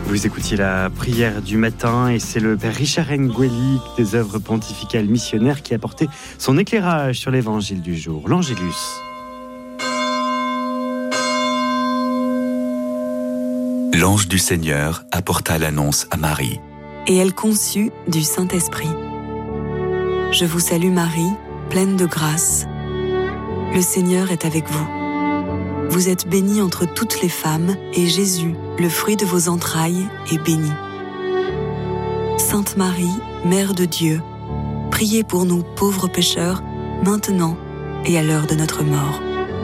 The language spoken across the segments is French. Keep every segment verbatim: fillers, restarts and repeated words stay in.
Vous écoutiez la prière du matin et c'est le père Richard Ngueli des œuvres pontificales missionnaires qui a apporté son éclairage sur l'évangile du jour, l'Angélus. L'ange du Seigneur apporta l'annonce à Marie. Et elle conçut du Saint-Esprit. Je vous salue Marie, pleine de grâce. Le Seigneur est avec vous. Vous êtes bénie entre toutes les femmes, et Jésus, le fruit de vos entrailles, est béni. Sainte Marie, Mère de Dieu, priez pour nous pauvres pécheurs, maintenant et à l'heure de notre mort.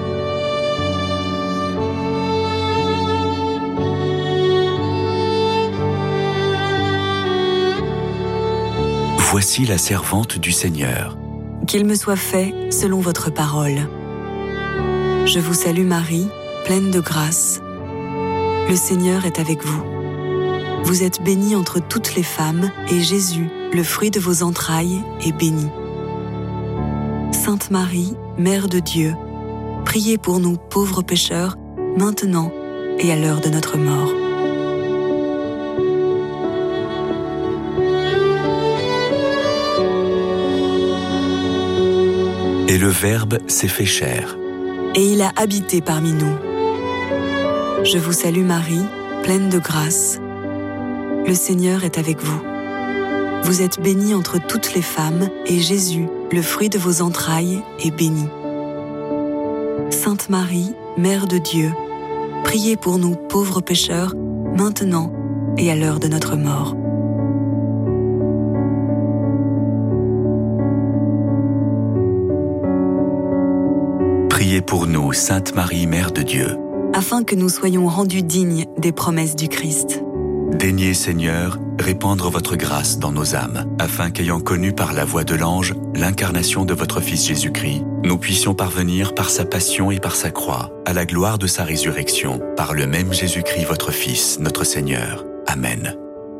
Voici la servante du Seigneur. Qu'il me soit fait selon votre parole. Je vous salue Marie, pleine de grâce. Le Seigneur est avec vous. Vous êtes bénie entre toutes les femmes, et Jésus, le fruit de vos entrailles, est béni. Sainte Marie, Mère de Dieu, priez pour nous pauvres pécheurs, maintenant et à l'heure de notre mort. Et le Verbe s'est fait chair. Et il a habité parmi nous. Je vous salue Marie, pleine de grâce. Le Seigneur est avec vous. Vous êtes bénie entre toutes les femmes, et Jésus, le fruit de vos entrailles, est béni. Sainte Marie, Mère de Dieu, priez pour nous pauvres pécheurs, maintenant et à l'heure de notre mort. Priez pour nous, Sainte Marie, Mère de Dieu. Afin que nous soyons rendus dignes des promesses du Christ. Daignez, Seigneur, répandre votre grâce dans nos âmes, afin qu'ayant connu par la voix de l'ange l'incarnation de votre Fils Jésus-Christ, nous puissions parvenir par sa passion et par sa croix, à la gloire de sa résurrection, par le même Jésus-Christ, votre Fils, notre Seigneur. Amen.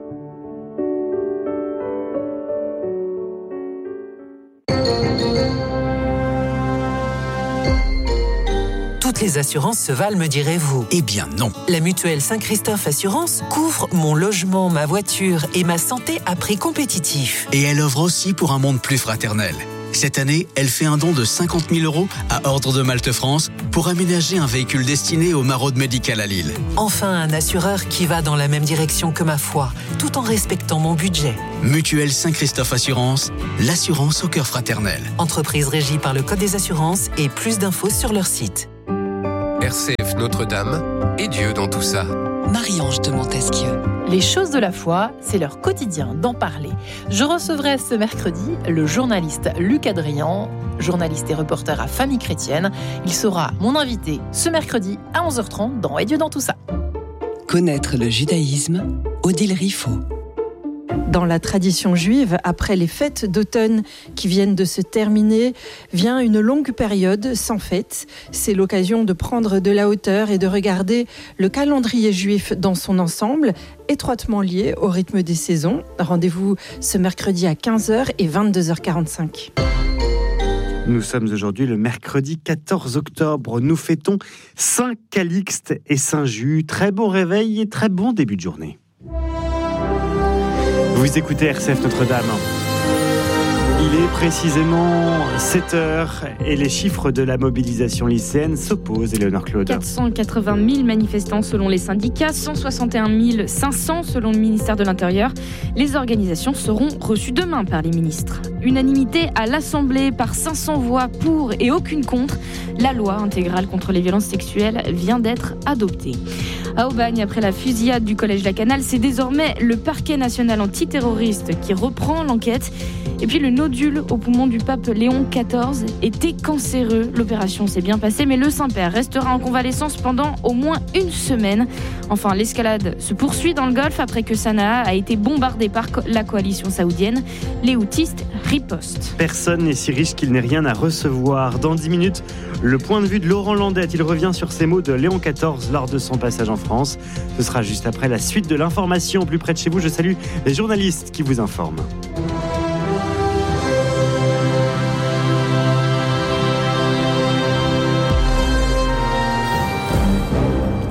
Toutes les assurances se valent, me direz-vous. Eh bien non. La mutuelle Saint-Christophe Assurance couvre mon logement, ma voiture et ma santé à prix compétitif. Et elle offre aussi pour un monde plus fraternel. Cette année, elle fait un don de cinquante mille euros à Ordre de Malte France pour aménager un véhicule destiné au maraude médical à Lille. Enfin, un assureur qui va dans la même direction que ma foi, tout en respectant mon budget. Mutuelle Saint-Christophe Assurance, l'assurance au cœur fraternel. Entreprise régie par le Code des assurances et plus d'infos sur leur site. R C F Notre-Dame et Dieu dans tout ça. Marie-Ange de Montesquieu. Les choses de la foi, c'est leur quotidien d'en parler. Je recevrai ce mercredi le journaliste Luc Adrian, journaliste et reporter à Famille Chrétienne. Il sera mon invité ce mercredi à onze heures trente dans Et Dieu dans tout ça. Connaître le judaïsme, Odile Riffaut. Dans la tradition juive, après les fêtes d'automne qui viennent de se terminer, vient une longue période sans fête. C'est l'occasion de prendre de la hauteur et de regarder le calendrier juif dans son ensemble, étroitement lié au rythme des saisons. Rendez-vous ce mercredi à quinze heures et vingt-deux heures quarante-cinq. Nous sommes aujourd'hui le mercredi quatorze octobre. Nous fêtons Saint Calixte et Saint Jus. Très bon réveil et très bon début de journée. Vous écoutez R C F Notre-Dame. Il est précisément sept heures et les chiffres de la mobilisation lycéenne s'opposent, Éléonore Claude. quatre cent quatre-vingt mille manifestants selon les syndicats, cent soixante et un mille cinq cents selon le ministère de l'Intérieur. Les organisations seront reçues demain par les ministres. Unanimité à l'Assemblée par cinq cents voix pour et aucune contre. La loi intégrale contre les violences sexuelles vient d'être adoptée. À Aubagne, après la fusillade du collège La Canale, c'est désormais le parquet national antiterroriste qui reprend l'enquête. Et puis le nodule au poumon du pape Léon quatorze était cancéreux. L'opération s'est bien passée, mais le Saint-Père restera en convalescence pendant au moins une semaine. Enfin, l'escalade se poursuit dans le Golfe après que Sanaa a été bombardée par la coalition saoudienne. Les houthistes ripostent. Personne n'est si riche qu'il n'ait rien à recevoir. Dans dix minutes, le point de vue de Laurent Landette. Il revient sur ces mots de Léon quatorze lors de son passage en France. Ce sera juste après la suite de l'information. Plus près de chez vous, je salue les journalistes qui vous informent.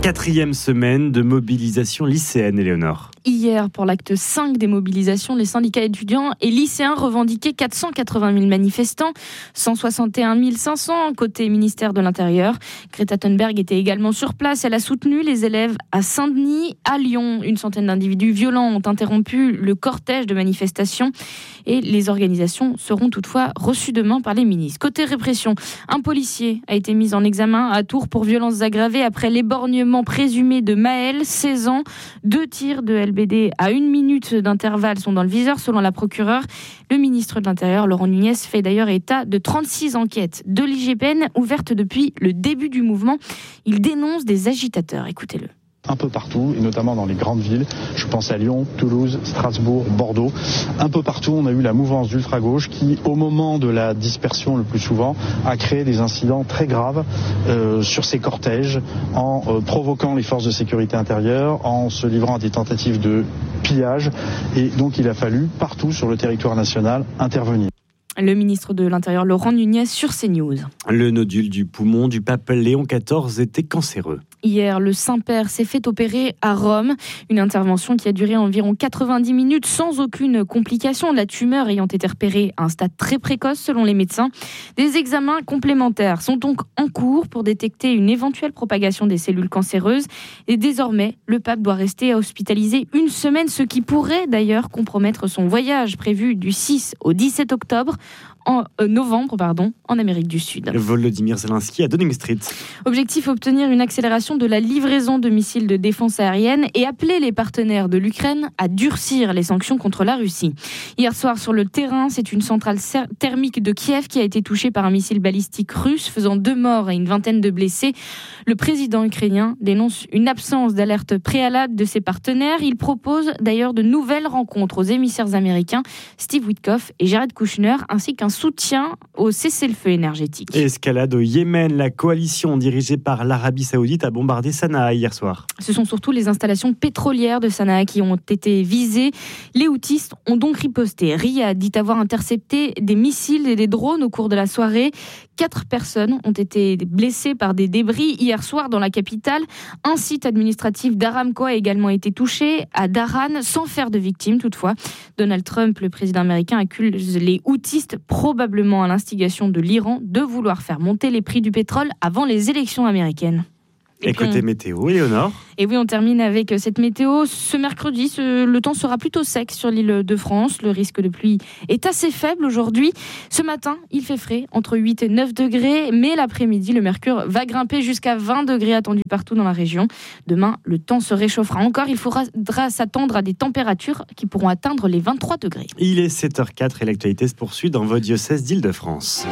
Quatrième semaine de mobilisation lycéenne, Éléonore. Hier, pour l'acte cinq des mobilisations, les syndicats étudiants et lycéens revendiquaient quatre cent quatre-vingt mille manifestants, cent soixante et un mille cinq cents côté ministère de l'Intérieur. Greta Thunberg était également sur place. Elle a soutenu les élèves à Saint-Denis, à Lyon. Une centaine d'individus violents ont interrompu le cortège de manifestations et les organisations seront toutefois reçues demain par les ministres. Côté répression, un policier a été mis en examen à Tours pour violences aggravées après l'éborgnement présumé de Maël, seize ans. Deux tirs de L B D à une minute d'intervalle sont dans le viseur selon la procureure. Le ministre de l'Intérieur, Laurent Nunez, fait d'ailleurs état de trente-six enquêtes de l'I G P N ouvertes depuis le début du mouvement. Il dénonce des agitateurs. Écoutez-le. Un peu partout, et notamment dans les grandes villes. Je pense à Lyon, Toulouse, Strasbourg, Bordeaux. Un peu partout, on a eu la mouvance d'ultra-gauche qui, au moment de la dispersion le plus souvent, a créé des incidents très graves euh, sur ces cortèges, en euh, provoquant les forces de sécurité intérieure, en se livrant à des tentatives de pillage. Et donc, il a fallu, partout sur le territoire national, intervenir. Le ministre de l'Intérieur, Laurent Nunez, sur CNews. Le nodule du poumon du pape Léon quatorze était cancéreux. Hier, le Saint-Père s'est fait opérer à Rome. Une intervention qui a duré environ quatre-vingt-dix minutes sans aucune complication, la tumeur ayant été repérée à un stade très précoce selon les médecins. Des examens complémentaires sont donc en cours pour détecter une éventuelle propagation des cellules cancéreuses. Et désormais, le pape doit rester hospitalisé une semaine, ce qui pourrait d'ailleurs compromettre son voyage prévu du six au dix-sept octobre. En euh, novembre, pardon, en Amérique du Sud. Volodymyr Zelensky à Downing Street. Objectif, obtenir une accélération de la livraison de missiles de défense aérienne et appeler les partenaires de l'Ukraine à durcir les sanctions contre la Russie. Hier soir, sur le terrain, c'est une centrale thermique de Kiev qui a été touchée par un missile balistique russe, faisant deux morts et une vingtaine de blessés. Le président ukrainien dénonce une absence d'alerte préalable de ses partenaires. Il propose d'ailleurs de nouvelles rencontres aux émissaires américains, Steve Witkoff et Jared Kushner, ainsi qu'un soutien au cessez-le-feu énergétique. Escalade au Yémen, la coalition dirigée par l'Arabie Saoudite a bombardé Sanaa hier soir. Ce sont surtout les installations pétrolières de Sanaa qui ont été visées. Les houthis ont donc riposté. Riyad dit avoir intercepté des missiles et des drones au cours de la soirée. Quatre personnes ont été blessées par des débris hier soir dans la capitale. Un site administratif d'Aramco a également été touché à Daran, sans faire de victimes toutefois. Donald Trump, le président américain, accuse les houthis, probablement à l'instigation de l'Iran, de vouloir faire monter les prix du pétrole avant les élections américaines. Et, et côté on... météo, Éléonore. Et oui, on termine avec cette météo. Ce mercredi, ce... le temps sera plutôt sec sur l'île de France. Le risque de pluie est assez faible aujourd'hui. Ce matin, il fait frais, entre huit et neuf degrés. Mais l'après-midi, le mercure va grimper jusqu'à vingt degrés attendus partout dans la région. Demain, le temps se réchauffera encore. Il faudra s'attendre à des températures qui pourront atteindre les vingt-trois degrés. Il est sept heures quatre et l'actualité se poursuit dans vos diocèses d'Île-de-France.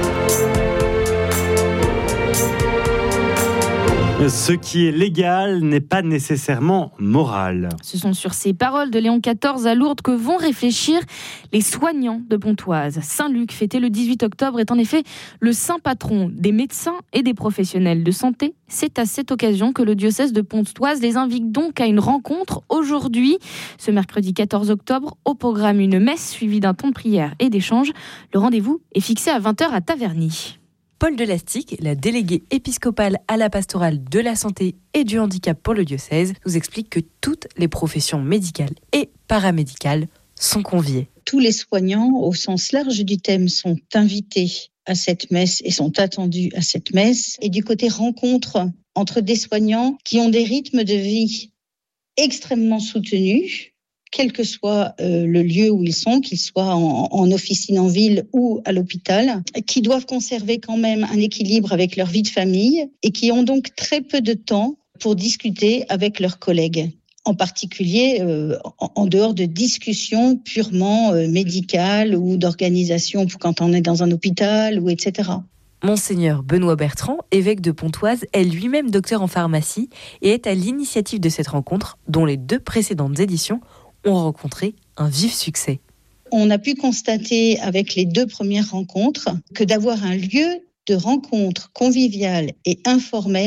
Ce qui est légal n'est pas nécessairement moral. Ce sont sur ces paroles de Léon quatorze à Lourdes que vont réfléchir les soignants de Pontoise. Saint-Luc, fêté le dix-huit octobre, est en effet le saint patron des médecins et des professionnels de santé. C'est à cette occasion que le diocèse de Pontoise les invite donc à une rencontre aujourd'hui. Ce mercredi quatorze octobre, au programme une messe suivie d'un temps de prière et d'échange. Le rendez-vous est fixé à vingt heures à Taverny. Paul Delastic, la déléguée épiscopale à la pastorale de la santé et du handicap pour le diocèse, nous explique que toutes les professions médicales et paramédicales sont conviées. Tous les soignants, au sens large du thème, sont invités à cette messe et sont attendus à cette messe. Et du côté rencontre entre des soignants qui ont des rythmes de vie extrêmement soutenus, quel que soit euh, le lieu où ils sont, qu'ils soient en, en officine en ville ou à l'hôpital, qui doivent conserver quand même un équilibre avec leur vie de famille et qui ont donc très peu de temps pour discuter avec leurs collègues. En particulier euh, en, en dehors de discussions purement euh, médicales ou d'organisation pour quand on est dans un hôpital ou et cetera. Monseigneur Benoît Bertrand, évêque de Pontoise, est lui-même docteur en pharmacie et est à l'initiative de cette rencontre, dont les deux précédentes éditions ont rencontré un vif succès. On a pu constater avec les deux premières rencontres que d'avoir un lieu de rencontre conviviale et informelle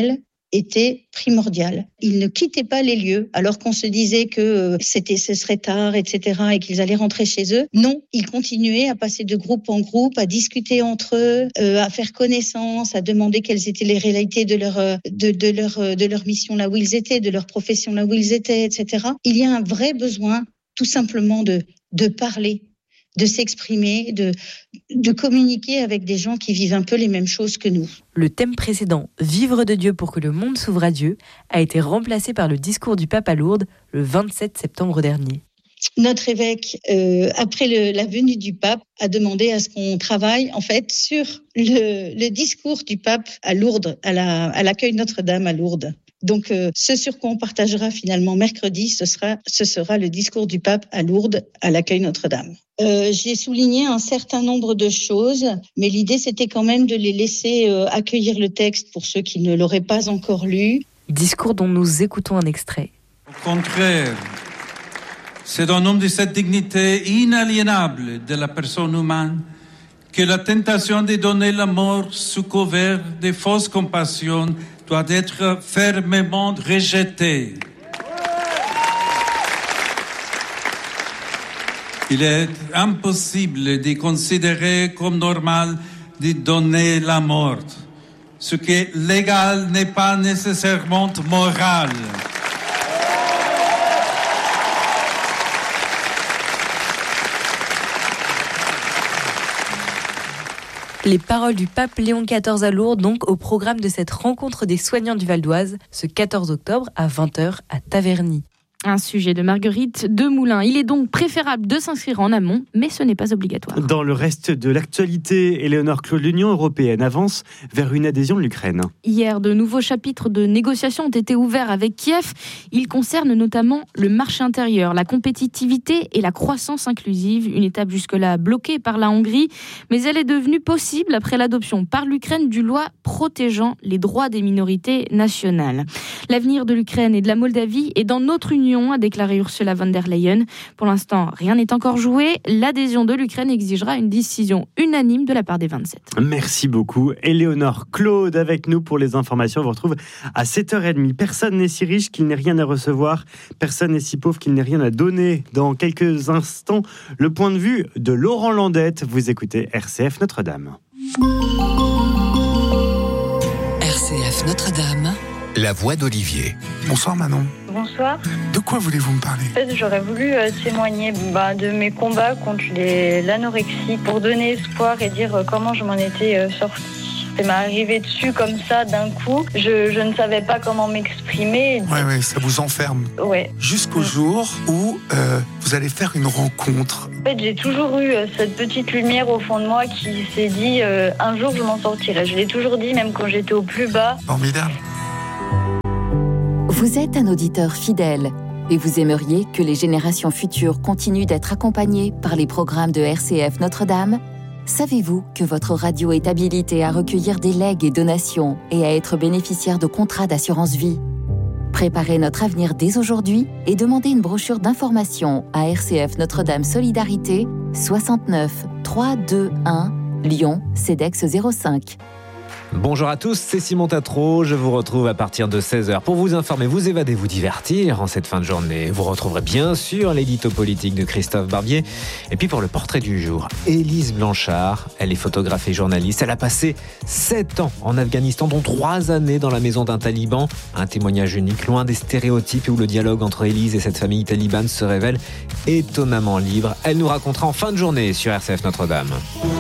était primordial. Ils ne quittaient pas les lieux, alors qu'on se disait que c'était, ce serait tard, et cetera, et qu'ils allaient rentrer chez eux. Non, ils continuaient à passer de groupe en groupe, à discuter entre eux, euh, à faire connaissance, à demander quelles étaient les réalités de leur, de, de leur, de leur mission là où ils étaient, de leur profession là où ils étaient, et cetera. Il y a un vrai besoin, tout simplement, de, de parler, de s'exprimer, de, de communiquer avec des gens qui vivent un peu les mêmes choses que nous. Le thème précédent, « Vivre de Dieu pour que le monde s'ouvre à Dieu », a été remplacé par le discours du pape à Lourdes le vingt-sept septembre dernier. Notre évêque, euh, après le, la venue du pape, a demandé à ce qu'on travaille en fait sur le, le discours du pape à Lourdes, à, la, à l'accueil Notre-Dame à Lourdes. Donc, euh, ce sur quoi on partagera finalement mercredi, ce sera, ce sera le discours du pape à Lourdes, à l'accueil Notre-Dame. Euh, j'ai souligné un certain nombre de choses, mais l'idée, c'était quand même de les laisser euh, accueillir le texte pour ceux qui ne l'auraient pas encore lu. Discours dont nous écoutons un extrait. Au contraire, c'est au nom de cette dignité inaliénable de la personne humaine que la tentation de donner la mort sous couvert de fausses compassions doit être fermement rejetée. Il est impossible de considérer comme normal de donner la mort. Ce qui est légal n'est pas nécessairement moral. Les paroles du pape Léon quatorze à Lourdes, donc au programme de cette rencontre des soignants du Val d'Oise, ce quatorze octobre à vingt heures à Taverny. Un sujet de Marguerite Demoulin. Il est donc préférable de s'inscrire en amont, mais ce n'est pas obligatoire. Dans le reste de l'actualité, Éléonore Claude, l'Union européenne avance vers une adhésion de l'Ukraine. Hier, de nouveaux chapitres de négociations ont été ouverts avec Kiev. Ils concernent notamment le marché intérieur, la compétitivité et la croissance inclusive, une étape jusque-là bloquée par la Hongrie, mais elle est devenue possible après l'adoption par l'Ukraine d'une loi protégeant les droits des minorités nationales. L'avenir de l'Ukraine et de la Moldavie est dans notre union, a déclaré Ursula von der Leyen. Pour l'instant, rien n'est encore joué. L'adhésion de l'Ukraine exigera une décision unanime de la part des vingt-sept. Merci beaucoup. Éléonore Claude avec nous pour les informations. On vous retrouve à sept heures trente. Personne n'est si riche qu'il n'ait rien à recevoir. Personne n'est si pauvre qu'il n'ait rien à donner. Dans quelques instants, le point de vue de Laurent Landette. Vous écoutez R C F Notre-Dame. R C F Notre-Dame. La voix d'Olivier. Bonsoir Manon. Bonsoir. De quoi voulez-vous me parler ? En fait, j'aurais voulu euh, témoigner bah, de mes combats contre les, l'anorexie pour donner espoir et dire euh, comment je m'en étais euh, sortie. Ça m'est arrivé dessus comme ça d'un coup. Je, je ne savais pas comment m'exprimer. Ouais, ouais, ça vous enferme. Ouais. Jusqu'au mmh. jour où euh, vous allez faire une rencontre. En fait, j'ai toujours eu euh, cette petite lumière au fond de moi qui s'est dit euh, un jour je m'en sortirai. Je l'ai toujours dit, même quand j'étais au plus bas. Formidable. Vous êtes un auditeur fidèle et vous aimeriez que les générations futures continuent d'être accompagnées par les programmes de R C F Notre-Dame ? Savez-vous que votre radio est habilitée à recueillir des legs et donations et à être bénéficiaire de contrats d'assurance vie ? Préparez notre avenir dès aujourd'hui et demandez une brochure d'information à R C F Notre-Dame Solidarité, soixante-neuf trois cent vingt-et-un, Lyon, CEDEX zéro cinq. Bonjour à tous, c'est Simon Tatro. Je vous retrouve à partir de seize heures pour vous informer, vous évader, vous divertir en cette fin de journée. Vous retrouverez bien sûr l'édito politique de Christophe Barbier. Et puis pour le portrait du jour, Élise Blanchard. Elle est photographe et journaliste. Elle a passé sept ans en Afghanistan, dont trois années dans la maison d'un taliban. Un témoignage unique, loin des stéréotypes, où le dialogue entre Élise et cette famille talibane se révèle étonnamment libre. Elle nous racontera en fin de journée sur R C F Notre-Dame.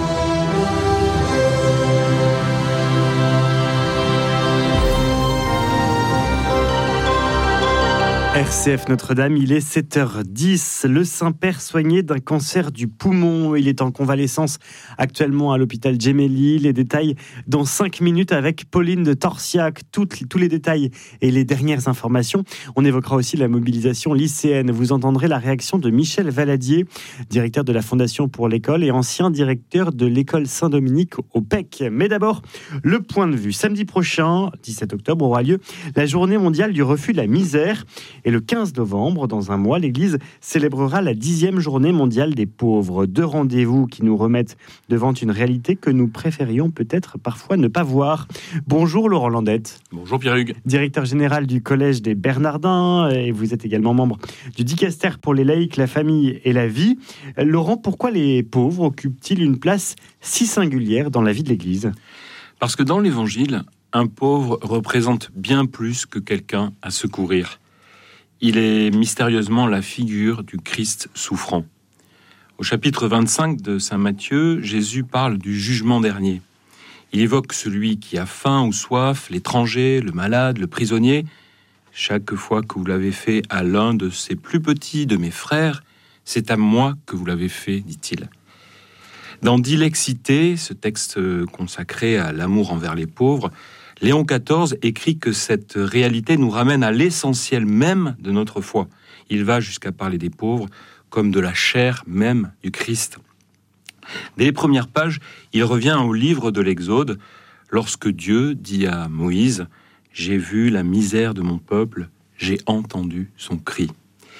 R C F Notre-Dame, il est sept heures dix. Le Saint-Père soigné d'un cancer du poumon. Il est en convalescence actuellement à l'hôpital Gemelli. Les détails dans cinq minutes avec Pauline de Torsiac. Toutes, tous les détails et les dernières informations. On évoquera aussi la mobilisation lycéenne. Vous entendrez la réaction de Michel Valadier, directeur de la Fondation pour l'école et ancien directeur de l'école Saint-Dominique au P E C. Mais d'abord, le point de vue. Samedi prochain, dix-sept octobre, aura lieu la journée mondiale du refus de la misère. Et le quinze novembre, dans un mois, l'Église célébrera la dixième journée mondiale des pauvres. Deux rendez-vous qui nous remettent devant une réalité que nous préférions peut-être parfois ne pas voir. Bonjour Laurent Landette. Bonjour Pierre-Hugues. Directeur général du Collège des Bernardins, et vous êtes également membre du Dicaster pour les laïcs, la famille et la vie. Laurent, pourquoi les pauvres occupent-ils une place si singulière dans la vie de l'Église ? Parce que dans l'Évangile, un pauvre représente bien plus que quelqu'un à secourir. Il est mystérieusement la figure du Christ souffrant. Au chapitre vingt-cinq de saint Matthieu, Jésus parle du jugement dernier. Il évoque celui qui a faim ou soif, l'étranger, le malade, le prisonnier. Chaque fois que vous l'avez fait à l'un de ces plus petits de mes frères, c'est à moi que vous l'avez fait, dit-il. Dans Dilexité, ce texte consacré à l'amour envers les pauvres, Léon quatorze écrit que cette réalité nous ramène à l'essentiel même de notre foi. Il va jusqu'à parler des pauvres comme de la chair même du Christ. Dès les premières pages, il revient au livre de l'Exode, lorsque Dieu dit à Moïse « J'ai vu la misère de mon peuple, j'ai entendu son cri. »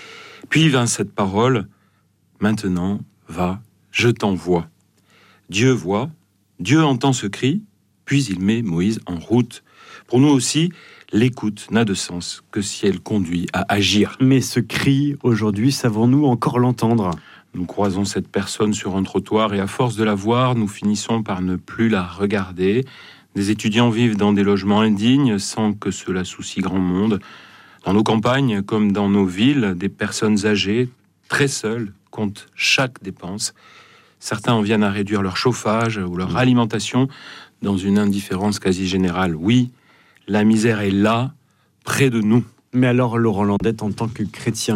Puis vint cette parole « Maintenant, va, je t'envoie. » Dieu voit, Dieu entend ce cri, puis il met Moïse en route. Pour nous aussi, l'écoute n'a de sens que si elle conduit à agir. Mais ce cri, aujourd'hui, savons-nous encore l'entendre ? Nous croisons cette personne sur un trottoir et à force de la voir, nous finissons par ne plus la regarder. Des étudiants vivent dans des logements indignes sans que cela soucie grand monde. Dans nos campagnes, comme dans nos villes, des personnes âgées, très seules, comptent chaque dépense. Certains en viennent à réduire leur chauffage ou leur alimentation dans une indifférence quasi générale. Oui, la misère est là, près de nous. Mais alors, Laurent Landette, en tant que chrétien,